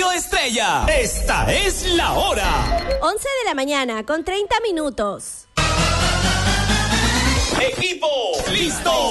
Radio Estrella. Esta es la hora. 11 de la mañana con 30 minutos. Equipo, listo.